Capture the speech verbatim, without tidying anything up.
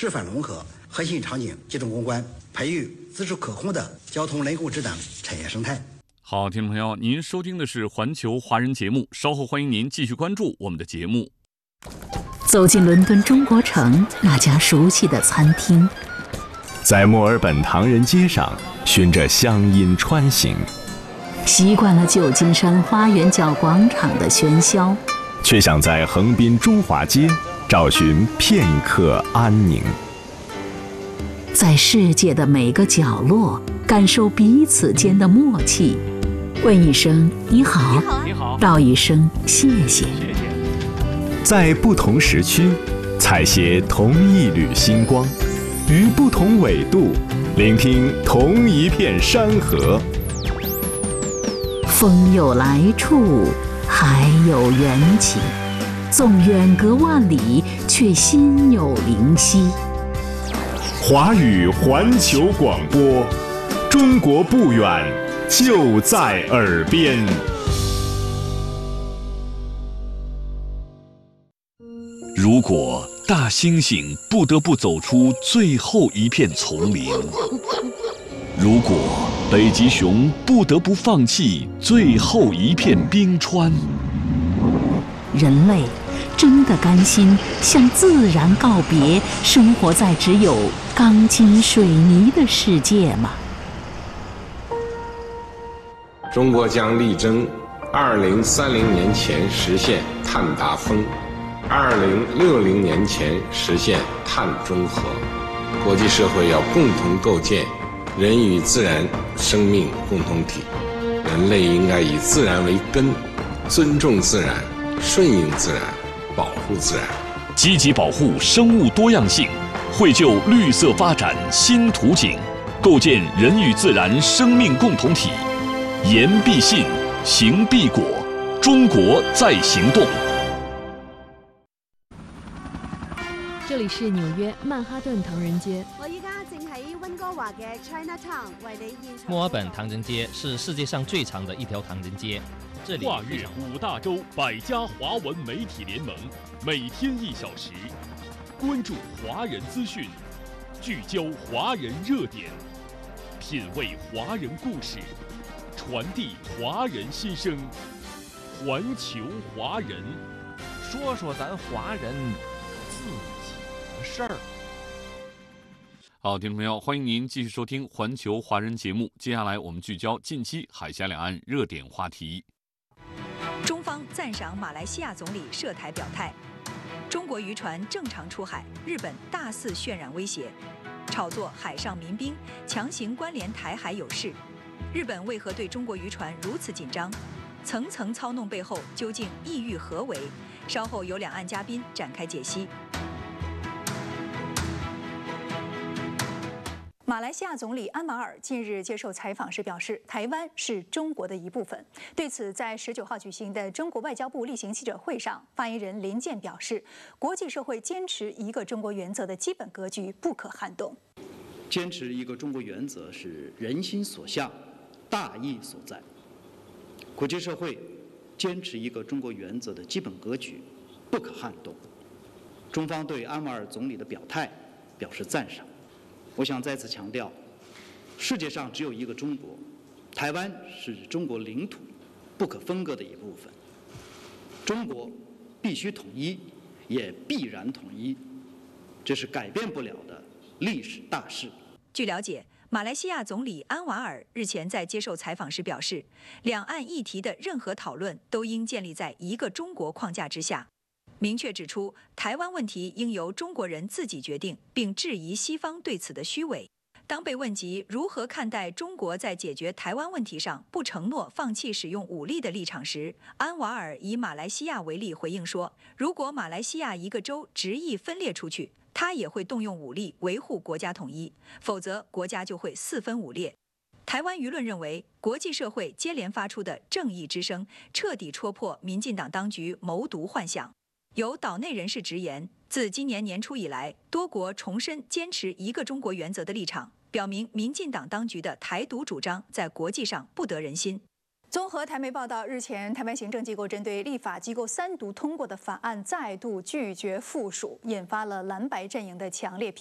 示范融合核心场景集中攻关，培育自主可控的交通人工智能产业生态。 好，听众朋友，您收听的是环球华人节目，稍后欢迎您继续关注我们的节目。 走进伦敦中国城那家熟悉的餐厅， 在墨尔本唐人街上循着乡音穿行， 习惯了旧金山花园角广场的喧嚣， 却想在横滨中华街找寻片刻安宁。 在世界的每个角落感受彼此间的默契，问一声你好， 你好， 道一声谢谢。 谢谢。 在不同时区采撷同一缕星光，于不同纬度聆听同一片山河。 风有来处，海有缘起，纵远隔万里，却心有灵犀。 华语环球广播，中国不远，就在耳边。 如果大猩猩不得不走出最后一片丛林，如果北极熊不得不放弃最后一片冰川， 人类真的甘心向自然告别，生活在只有钢筋水泥的世界吗？ 中国将力争二零三零年前实现碳达峰，二零六零年前实现碳中和。国际社会要共同构建人与自然生命共同体，人类应该以自然为根，尊重自然，顺应自然，保护自然， 积极保护生物多样性，绘就绿色发展新图景，构建人与自然生命共同体。言必信，行必果，中国在行动。 这里是纽约曼哈顿唐人街。 我依家正喺温哥華嘅 Chinatown 為你現場。 墨爾本唐人街是世界上最長的一條唐人街，這裡跨越五大洲百家華文媒體聯盟，每天一小時，關注華人資訊，聚焦華人熱點，品味華人故事，傳遞華人心聲，環球華人， 說說咱華人自己的事兒。 好，听众朋友，欢迎您继续收听环球华人节目。接下来我们聚焦近期海峡两岸热点话题。 中方赞赏马来西亚总理涉台表态。中国渔船正常出海，日本大肆渲染威胁，炒作海上民兵，强行关联台海有事。日本为何对中国渔船如此紧张？层层操弄背后究竟意欲何为？稍后由两岸嘉宾展开解析。马来西亚总理安瓦尔近日接受采访时表示，台湾是中国的一部分。对此，在十九号举行的中国外交部例行记者会上，发言人林健表示，国际社会坚持一个中国原则的基本格局不可撼动。 坚持一个中国原则是人心所向，大义所在。国际社会坚持一个中国原则的基本格局不可撼动。中方对安瓦尔总理的表态表示赞赏。我想再次强调，世界上只有一个中国，台湾是中国领土不可分割的一部分。中国必须统一，也必然统一，这是改变不了的历史大势。 据了解，马来西亚总理安瓦尔日前在接受采访时表示，两岸议题的任何讨论都应建立在一个中国框架之下。明确指出，台湾问题应由中国人自己决定，并质疑西方对此的虚伪。当被问及如何看待中国在解决台湾问题上不承诺放弃使用武力的立场时，安瓦尔以马来西亚为例回应说，如果马来西亚一个州执意分裂出去，他也会动用武力维护国家统一，否则国家就会四分五裂。台湾舆论认为，国际社会接连发出的正义之声，彻底戳破民进党当局谋独幻想。有岛内人士直言，自今年年初以来，多国重申坚持一个中国原则的立场，表明民进党当局的台独主张在国际上不得人心。综合台媒报道，日前台湾行政机构针对立法机构三读通过的法案再度拒绝附属，引发了蓝白阵营的强烈批评。